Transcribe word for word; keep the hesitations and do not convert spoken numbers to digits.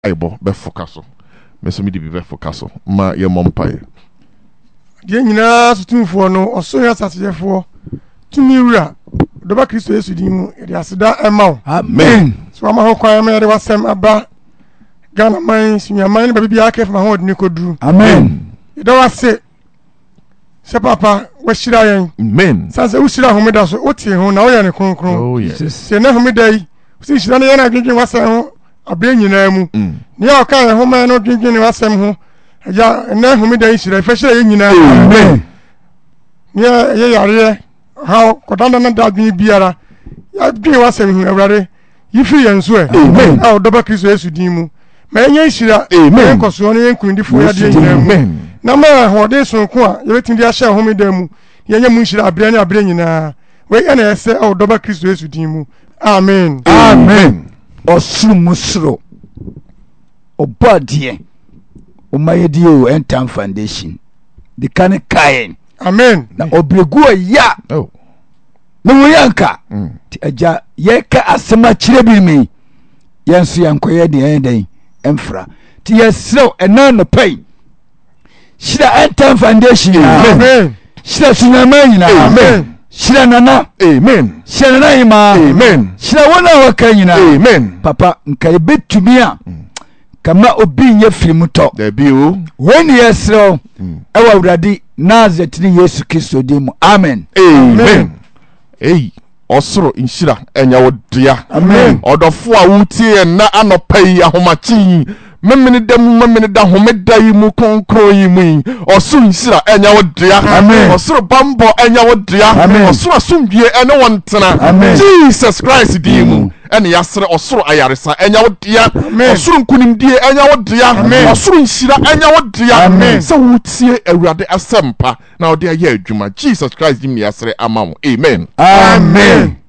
aibo be fokaso meso mi di be fokaso ma ye mompae die nyina sutumfo no oso ya sasefo tumi wura doba Kristo Yesu di mu e aseda ema amen so ama ho kwan ma yede wasem aba Ghana man sunyama ni baby aka fa ho de koduru amen do wase se papa wa shira yen amen sanse u shira homeda so o tie ho na wo ya ne kronkron oh yes se na homeda yi si shira ne yana dwedwen wasem ho abe nyina mu ni ya ka ye ho man no dwedwen wasem ho ya na homeda yi shira fa shira yen nyina amen ni ye yare ha kodanda na dadwen biara ya dwen wasem hu awrare yifi yen so e amen a doba Kristo Yesu din mu ma enye shira amen koso no yen kundifo ya de nyina mu na ma hode sonko a yebetindi a hye homeda mu yenye mu shira abre ne abre nyina we ya na ese o doba Kristo Yesu din mu amen amen osuru musuro obadie o mayedi o entam foundation the kan kain amen na obregu ya oh no yanka ti aja ye ka asema kire bi mi yenso yankoye de yen emfra ti yesrew ena no pai shira entam foundation amen shira sunyama nyina amen shira nana amen shira nana ima amen shira wona waka nyina amen papa nkai betumi a kama obi nye firimuto there be o when yesrew ewa uradi Nazareth ni Yesu Kristo di mu amen amen ei osoro inshira enya wodia amen odofo a wutie na anopai ahomachi memene dam memene da homeda yi mu konkro yi mu osoro inshira enya wodia amen osoro bambo enya wodia osoro asumdie ene wontena Jesus Christ di mu ene yasre osoro ayaresa enya wodia osoro nkunimdie enya wodia osoro inshira enya wodia so wutie awurade asempa na ode aye adwuma Jesus Christ di mi yasre amawo amen amen